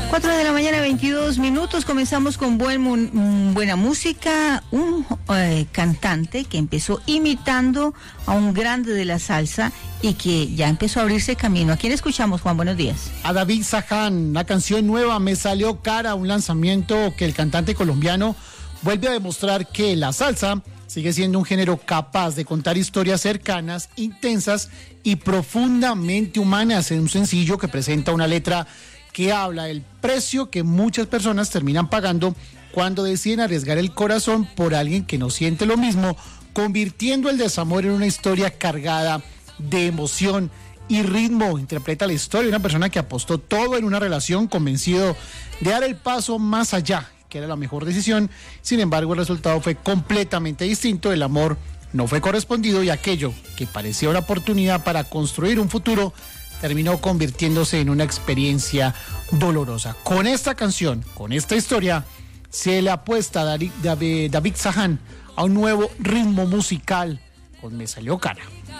4 de la mañana, 22 minutos. Comenzamos con buena música. Un cantante que empezó imitando a un grande de la salsa y que ya empezó a abrirse camino. ¿A quién escuchamos, Juan? Buenos días. A David Zaján, una canción nueva, Me Salió Cara, un lanzamiento que el cantante colombiano vuelve a demostrar que la salsa sigue siendo un género capaz de contar historias cercanas, intensas y profundamente humanas en un sencillo que presenta una letra que habla del precio que muchas personas terminan pagando cuando deciden arriesgar el corazón por alguien que no siente lo mismo, convirtiendo el desamor en una historia cargada de emoción y ritmo. Interpreta la historia de una persona que apostó todo en una relación, convencido de dar el paso más allá, que era la mejor decisión. Sin embargo, el resultado fue completamente distinto. El amor no fue correspondido y aquello que parecía una oportunidad para construir un futuro terminó convirtiéndose en una experiencia dolorosa. Con esta canción, con esta historia, se le apuesta a David Zaján a un nuevo ritmo musical con Me Salió Cara.